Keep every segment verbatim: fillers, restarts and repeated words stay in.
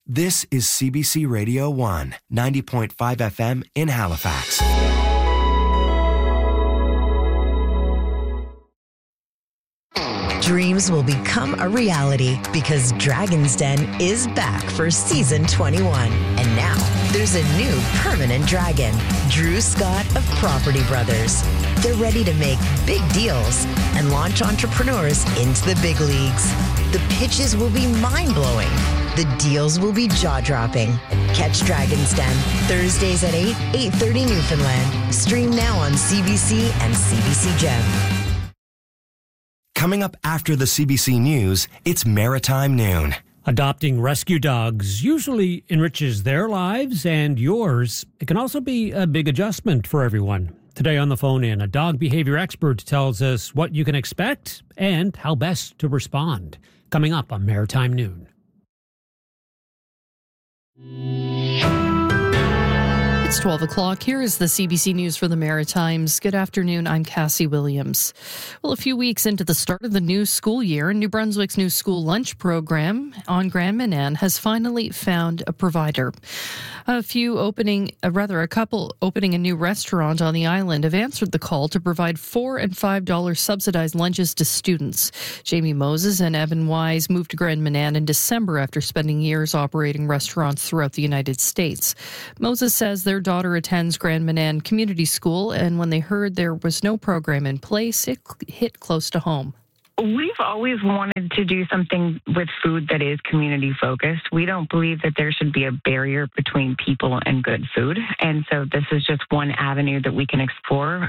This is C B C Radio one, ninety point five F M in Halifax. Dreams will become a reality because Dragon's Den is back for season twenty-one. And now there's a new permanent dragon, Drew Scott of Property Brothers. They're ready to make big deals and launch entrepreneurs into the big leagues. The pitches will be mind-blowing. The deals will be jaw-dropping. Catch Dragon's Den Thursdays at eight, eight thirty Newfoundland. Stream now on C B C and C B C Gem. Coming up after the C B C News, it's Maritime Noon. Adopting rescue dogs usually enriches their lives and yours. It can also be a big adjustment for everyone. Today on the phone in, a dog behavior expert tells us what you can expect and how best to respond. Coming up on Maritime Noon. It's twelve o'clock. Here is the C B C News for the Maritimes. Good afternoon. I'm Cassie Williams. Well, a few weeks into the start of the new school year, New Brunswick's new school lunch program on Grand Manan has finally found a provider. A few opening, uh, rather a couple opening a new restaurant on the island have answered the call to provide four and five dollar subsidized lunches to students. Jamie Moses and Evan Wise moved to Grand Manan in December after spending years operating restaurants throughout the United States. Moses says their daughter attends Grand Manan Community School, and when they heard there was no program in place, it hit close to home. We've always wanted to do something with food that is community focused. We don't believe that there should be a barrier between people and good food. And so this is just one avenue that we can explore.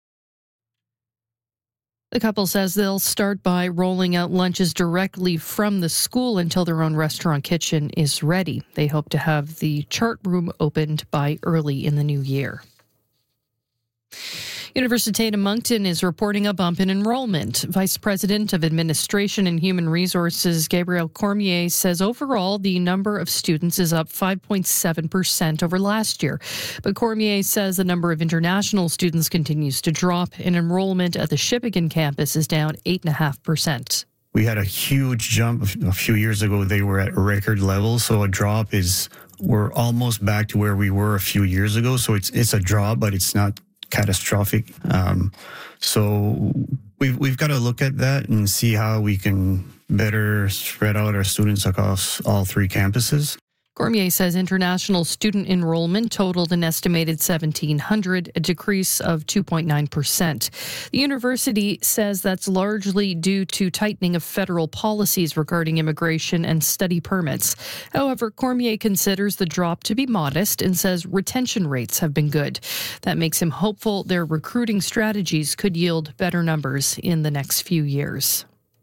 The couple says they'll start by rolling out lunches directly from the school until their own restaurant kitchen is ready. They hope to have the chart room opened by early in the new year. Université de Moncton is reporting a bump in enrollment. Vice President of Administration and Human Resources Gabrielle Cormier says overall the number of students is up five point seven percent over last year. But Cormier says the number of international students continues to drop, and enrollment at the Shippagan campus is down eight point five percent. We had a huge jump a few years ago. They were at record levels, so a drop is, we're almost back to where we were a few years ago. So it's it's a drop, but it's not catastrophic. Um, so we've, we've got to look at that and see how we can better spread out our students across all three campuses. Cormier says international student enrollment totaled an estimated seventeen hundred, a decrease of two point nine percent. The university says that's largely due to tightening of federal policies regarding immigration and study permits. However, Cormier considers the drop to be modest and says retention rates have been good. That makes him hopeful their recruiting strategies could yield better numbers in the next few years.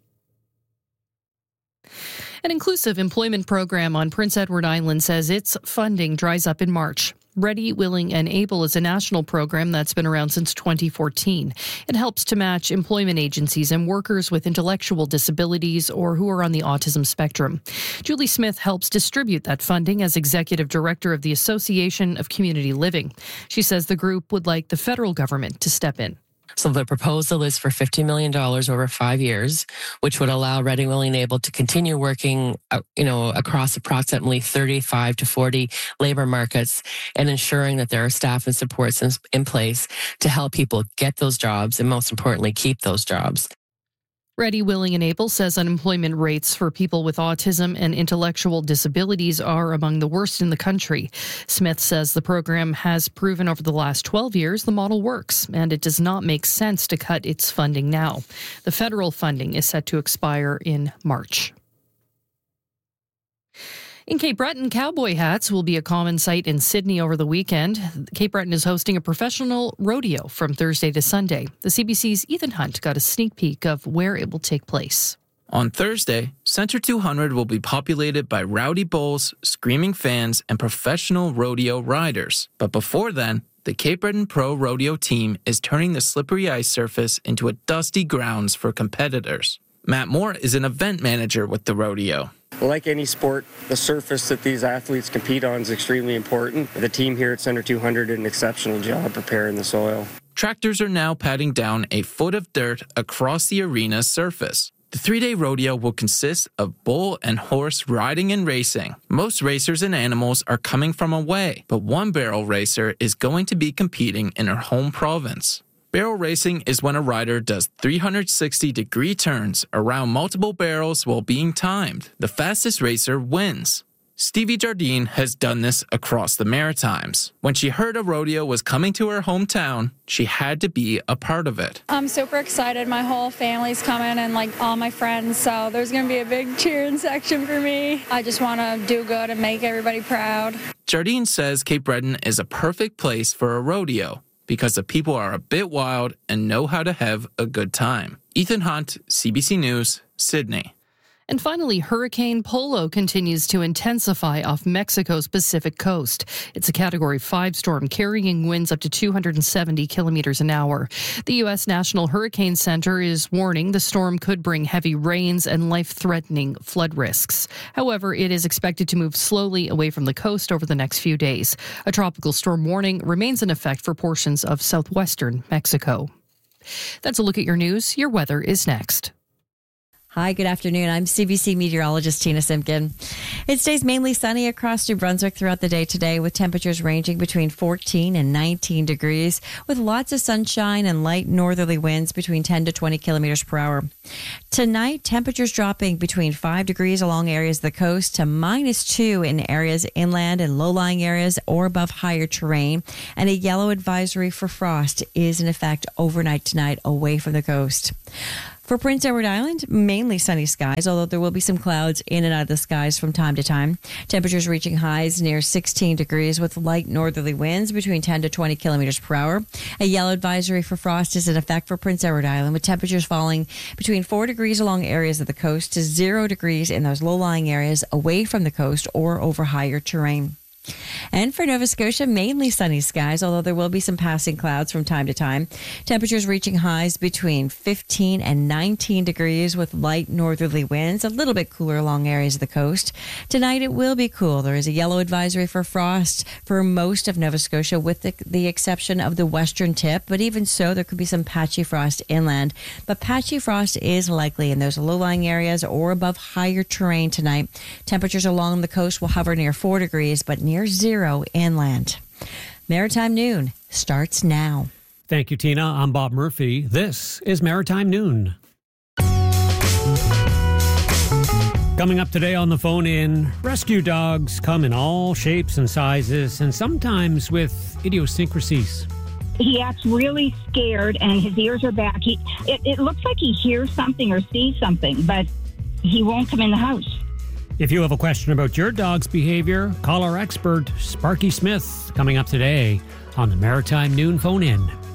An inclusive employment program on Prince Edward Island says its funding dries up in March. Ready, Willing and Able is a national program that's been around since twenty fourteen. It helps to match employment agencies and workers with intellectual disabilities or who are on the autism spectrum. Julie Smith helps distribute that funding as executive director of the Association of Community Living. She says the group would like the federal government to step in. So the proposal is for fifty million dollars over five years, which would allow Ready, Willing, and Able to continue working, uh, you know, across approximately thirty-five to forty labor markets and ensuring that there are staff and supports in, in place to help people get those jobs and, most importantly, keep those jobs. Ready, Willing and Able says unemployment rates for people with autism and intellectual disabilities are among the worst in the country. Smith says the program has proven over the last twelve years the model works, and it does not make sense to cut its funding now. The federal funding is set to expire in March. In Cape Breton, cowboy hats will be a common sight in Sydney over the weekend. Cape Breton is hosting a professional rodeo from Thursday to Sunday. The C B C's Ethan Hunt got a sneak peek of where it will take place. On Thursday, Centre two hundred will be populated by rowdy bulls, screaming fans, and professional rodeo riders. But before then, the Cape Breton Pro Rodeo team is turning the slippery ice surface into a dusty grounds for competitors. Matt Moore is an event manager with the rodeo. Like any sport, the surface that these athletes compete on is extremely important. The team here at Centre two hundred did an exceptional job preparing the soil. Tractors are now patting down a foot of dirt across the arena's surface. The three-day rodeo will consist of bull and horse riding and racing. Most racers and animals are coming from away, but one barrel racer is going to be competing in her home province. Barrel racing is when a rider does three hundred sixty degree turns around multiple barrels while being timed. The fastest racer wins. Stevie Jardine has done this across the Maritimes. When she heard a rodeo was coming to her hometown, she had to be a part of it. I'm super excited. My whole family's coming and like all my friends, so there's going to be a big cheering section for me. I just want to do good and make everybody proud. Jardine says Cape Breton is a perfect place for a rodeo because the people are a bit wild and know how to have a good time. Ethan Hunt, C B C News, Sydney. And finally, Hurricane Polo continues to intensify off Mexico's Pacific coast. It's a Category five storm carrying winds up to two hundred seventy kilometers an hour. The U S National Hurricane Center is warning the storm could bring heavy rains and life-threatening flood risks. However, it is expected to move slowly away from the coast over the next few days. A tropical storm warning remains in effect for portions of southwestern Mexico. That's a look at your news. Your weather is next. Hi, good afternoon. I'm C B C meteorologist Tina Simpkin. It stays mainly sunny across New Brunswick throughout the day today, with temperatures ranging between fourteen and nineteen degrees, with lots of sunshine and light northerly winds between ten to twenty kilometers per hour. Tonight, temperatures dropping between five degrees along areas of the coast to minus two in areas inland and low-lying areas or above higher terrain, and a yellow advisory for frost is in effect overnight tonight away from the coast. For Prince Edward Island, mainly sunny skies, although there will be some clouds in and out of the skies from time to time. Temperatures reaching highs near sixteen degrees with light northerly winds between ten to twenty kilometers per hour. A yellow advisory for frost is in effect for Prince Edward Island, with temperatures falling between four degrees along areas of the coast to zero degrees in those low-lying areas away from the coast or over higher terrain. And for Nova Scotia, mainly sunny skies, although there will be some passing clouds from time to time. Temperatures reaching highs between fifteen and nineteen degrees with light northerly winds, a little bit cooler along areas of the coast. Tonight it will be cool. There is a yellow advisory for frost for most of Nova Scotia, with the, the exception of the western tip. But even so, there could be some patchy frost inland. But patchy frost is likely in those low-lying areas or above higher terrain tonight. Temperatures along the coast will hover near four degrees, but near zero inland. Maritime Noon starts now. Thank you, Tina. I'm Bob Murphy. This is Maritime Noon. Coming up today on the phone in, rescue dogs come in all shapes and sizes and sometimes with idiosyncrasies. He acts really scared and his ears are back. He, it, it looks like he hears something or sees something, but he won't come in the house. If you have a question about your dog's behavior, call our expert, Sparky Smith, coming up today on the Maritime Noon Phone In.